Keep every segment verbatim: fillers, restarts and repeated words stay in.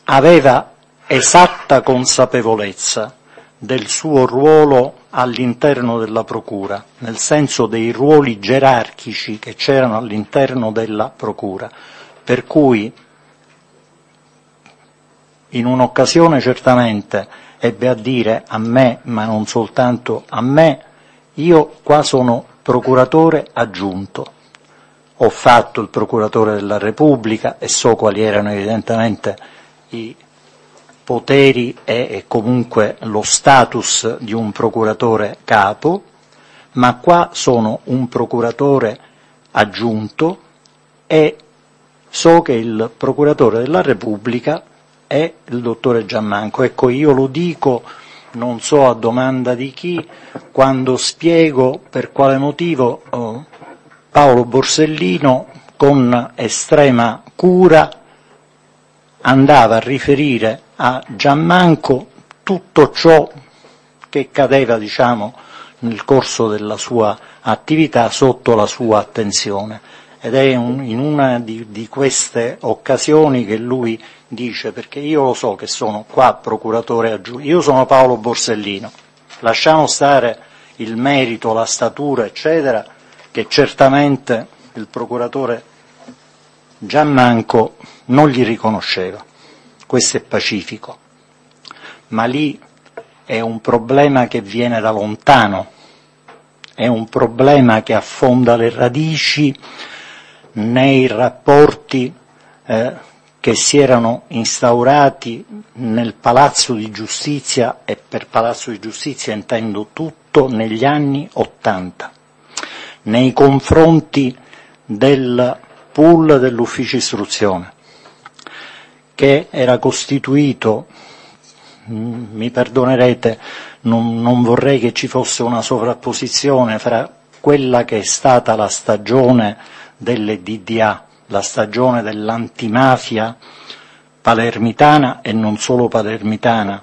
aveva esatta consapevolezza del suo ruolo all'interno della procura, nel senso dei ruoli gerarchici che c'erano all'interno della procura, per cui in un'occasione certamente ebbe a dire a me, ma non soltanto a me, io qua sono procuratore aggiunto, ho fatto il procuratore della Repubblica e so quali erano evidentemente i poteri e, e comunque lo status di un procuratore capo, ma qua sono un procuratore aggiunto e so che il procuratore della Repubblica è il dottore Giammanco. Ecco, io lo dico, non so a domanda di chi, quando spiego per quale motivo oh, Paolo Borsellino con estrema cura andava a riferire a Giammanco tutto ciò che cadeva, diciamo, nel corso della sua attività sotto la sua attenzione. Ed è un, in una di, di queste occasioni che lui dice, perché io lo so che sono qua procuratore aggiunto, io sono Paolo Borsellino, lasciamo stare il merito, la statura, eccetera, che certamente il procuratore Giammanco non gli riconosceva. Questo è pacifico, ma lì è un problema che viene da lontano, è un problema che affonda le radici nei rapporti eh, che si erano instaurati nel Palazzo di Giustizia, e per Palazzo di Giustizia intendo tutto negli anni Ottanta, nei confronti del pool dell'ufficio istruzione, che era costituito, mi perdonerete, non, non vorrei che ci fosse una sovrapposizione fra quella che è stata la stagione delle D D A, la stagione dell'antimafia palermitana e non solo palermitana,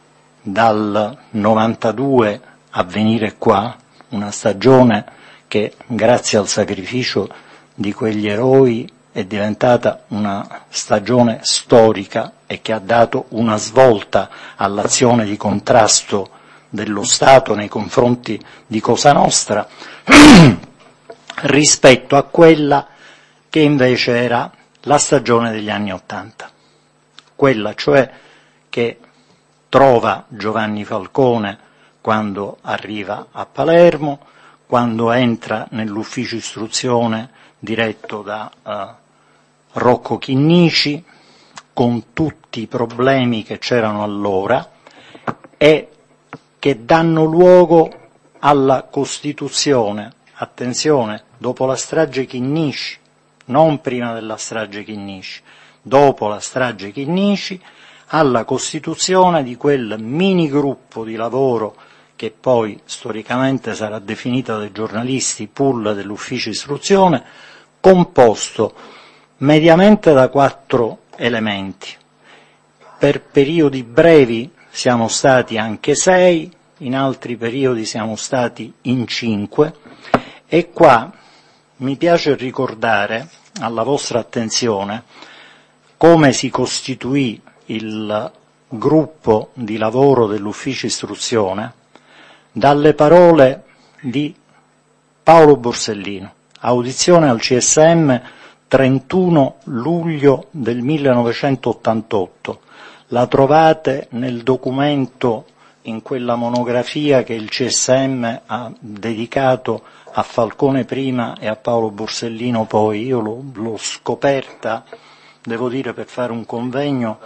dal novantadue a venire qua, una stagione che grazie al sacrificio di quegli eroi è diventata una stagione storica e che ha dato una svolta all'azione di contrasto dello Stato nei confronti di Cosa Nostra rispetto a quella che invece era la stagione degli anni Ottanta, quella cioè che trova Giovanni Falcone quando arriva a Palermo, quando entra nell'ufficio istruzione diretto da uh, Rocco Chinnici, con tutti i problemi che c'erano allora e che danno luogo alla Costituzione, attenzione, dopo la strage Chinnici, non prima della strage Chinnici, dopo la strage Chinnici, alla costituzione di quel mini gruppo di lavoro che poi storicamente sarà definita dai giornalisti pool dell'ufficio istruzione, composto mediamente da quattro elementi. Per periodi brevi siamo stati anche sei, in altri periodi siamo stati in cinque, e qua mi piace ricordare alla vostra attenzione come si costituì il gruppo di lavoro dell'ufficio istruzione dalle parole di Paolo Borsellino, audizione al C S M trentuno luglio del millenovecentottantotto. La trovate nel documento, in quella monografia che il C S M ha dedicato a Falcone prima e a Paolo Borsellino poi. Io l'ho, l'ho scoperta, devo dire, per fare un convegno,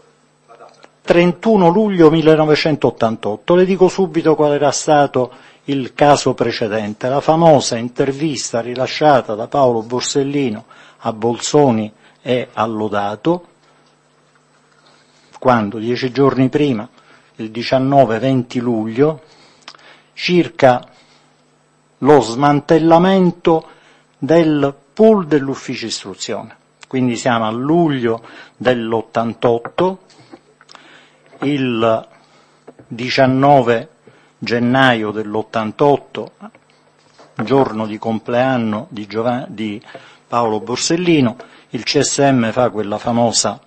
trentuno luglio millenovecentottantotto. Le dico subito qual era stato il caso precedente, la famosa intervista rilasciata da Paolo Borsellino a Bolzoni e a Lodato, quando dieci giorni prima, il diciannove venti luglio, circa lo smantellamento del pool dell'ufficio istruzione. Quindi siamo a luglio dell'ottantotto, il diciannove gennaio dell'ottantotto, giorno di compleanno di, Giovanni, di Paolo Borsellino, il C S M fa quella famosa